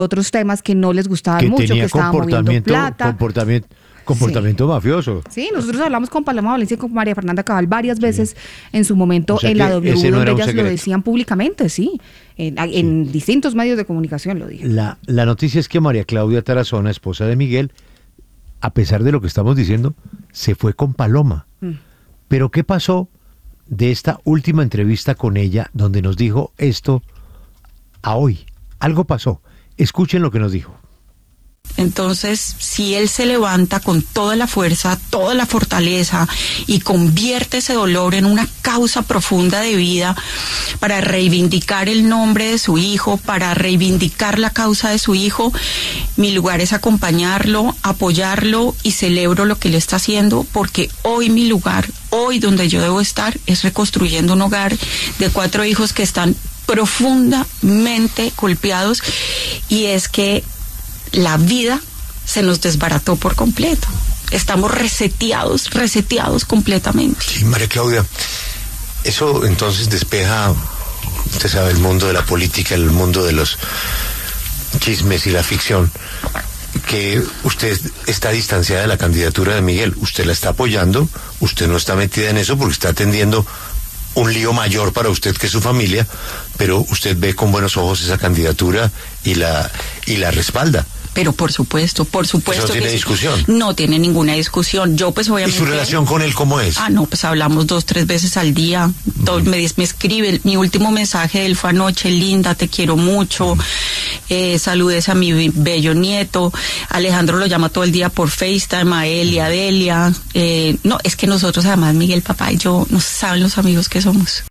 otros temas que no les gustaban que mucho, que tenía estaban moviendo plata. comportamiento mafioso. Sí, nosotros hablamos con Paloma Valencia y con María Fernanda Cabal varias veces en su momento, O sea en la que W, ese no donde era un ellas lo secreto. decían públicamente, sí. En distintos medios de comunicación lo dije. La noticia es que María Claudia Tarazona, esposa de Miguel, a pesar de lo que estamos diciendo, se fue con Paloma. Pero ¿qué pasó de esta última entrevista con ella donde nos dijo esto a hoy? Algo pasó. Escuchen lo que nos dijo. Entonces, si él se levanta con toda la fuerza, toda la fortaleza y convierte ese dolor en una causa profunda de vida para reivindicar el nombre de su hijo, para reivindicar la causa de su hijo, mi lugar es acompañarlo, apoyarlo y celebro lo que él está haciendo, porque hoy mi lugar, hoy donde yo debo estar, es reconstruyendo un hogar de 4 hijos que están profundamente golpeados, y es que la vida se nos desbarató por completo. Estamos reseteados completamente. Sí, María Claudia, eso entonces despeja, usted sabe, el mundo de la política, el mundo de los chismes y la ficción, que usted está distanciada de la candidatura de Miguel. Usted la está apoyando, usted no está metida en eso porque está atendiendo un lío mayor para usted que su familia, pero usted ve con buenos ojos esa candidatura y la respalda. Pero por supuesto. Eso no tiene discusión. No tiene ninguna discusión. Yo pues obviamente... ¿Y su relación con él cómo es? No, pues hablamos 2-3 veces al día. Me escribe. Mi último mensaje de él fue anoche: linda, te quiero mucho. Saludes a mi bello nieto. Alejandro lo llama todo el día por FaceTime, a él y a Delia. No, es que nosotros además, Miguel, papá y yo, no saben los amigos que somos.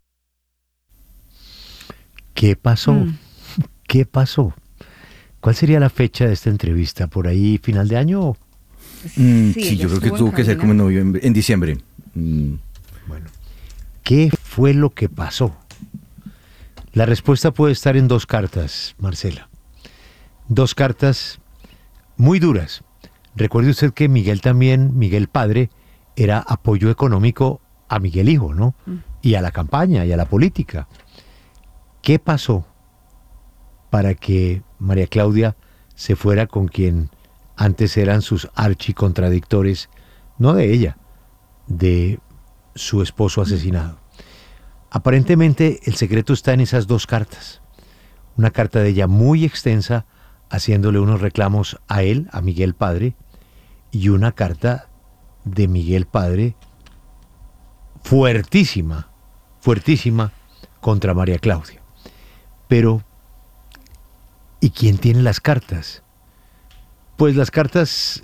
¿Qué pasó? ¿Qué pasó? ¿Cuál sería la fecha de esta entrevista? ¿Por ahí final de año? Sí, yo creo que tuvo que ser como en diciembre. Bueno, ¿qué fue lo que pasó? La respuesta puede estar en 2 cartas, Marcela. 2 cartas muy duras. Recuerde usted que Miguel también, Miguel padre, era apoyo económico a Miguel hijo, ¿no? Y a la campaña y a la política. ¿Qué pasó para que María Claudia se fuera con quien antes eran sus archicontradictores, no de ella, de su esposo asesinado? Aparentemente el secreto está en esas 2 cartas. Una carta de ella muy extensa, haciéndole unos reclamos a él, a Miguel padre, y una carta de Miguel padre fuertísima contra María Claudia. Pero ¿y quién tiene las cartas? Pues las cartas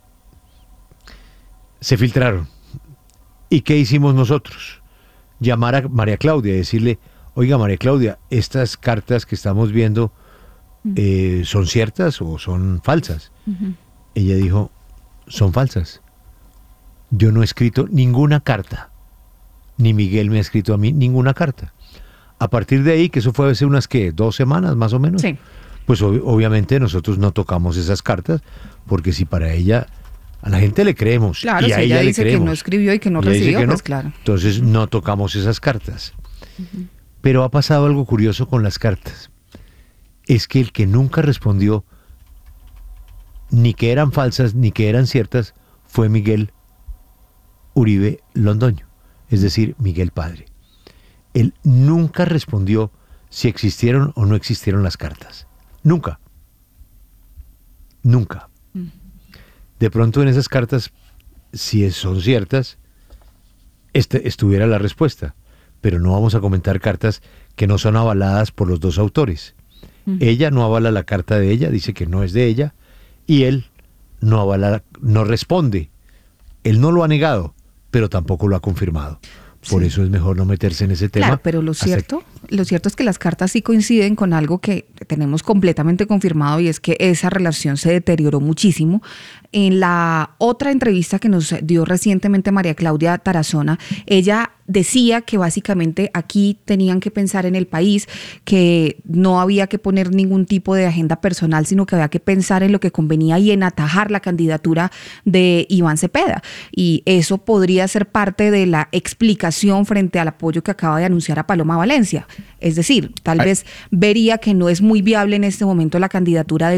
se filtraron. ¿Y qué hicimos nosotros? Llamar a María Claudia y decirle: oiga, María Claudia, estas cartas que estamos viendo, ¿son ciertas o son falsas? Ella dijo: son falsas. Yo no he escrito ninguna carta, ni Miguel me ha escrito a mí ninguna carta. A partir de ahí, que eso fue hace unas 2 semanas más o menos, Sí. pues obviamente nosotros no tocamos esas cartas, porque si para ella, a la gente le creemos, Claro, y si a ella ella le dice creemos, que no escribió y que no ella dice recibió, que no, pues claro. entonces no tocamos esas cartas. Pero ha pasado algo curioso con las cartas. Es que el que nunca respondió ni que eran falsas ni que eran ciertas fue Miguel Uribe Londoño, es decir, Miguel padre. Él nunca respondió si existieron o no existieron las cartas. Nunca. De pronto en esas cartas, si son ciertas, estuviera la respuesta. Pero no vamos a comentar cartas que no son avaladas por los 2 autores. Ella no avala la carta de ella, dice que no es de ella, y él no avala, no responde. Él no lo ha negado, pero tampoco lo ha confirmado. Por eso es mejor no meterse en ese tema. Claro, pero lo cierto es que las cartas sí coinciden con algo que tenemos completamente confirmado, y es que esa relación se deterioró muchísimo. En la otra entrevista que nos dio recientemente María Claudia Tarazona, ella decía que básicamente aquí tenían que pensar en el país, que no había que poner ningún tipo de agenda personal, sino que había que pensar en lo que convenía y en atajar la candidatura de Iván Cepeda. Y eso podría ser parte de la explicación frente al apoyo que acaba de anunciar a Paloma Valencia. Es decir, tal vez vería que no es muy viable en este momento la candidatura de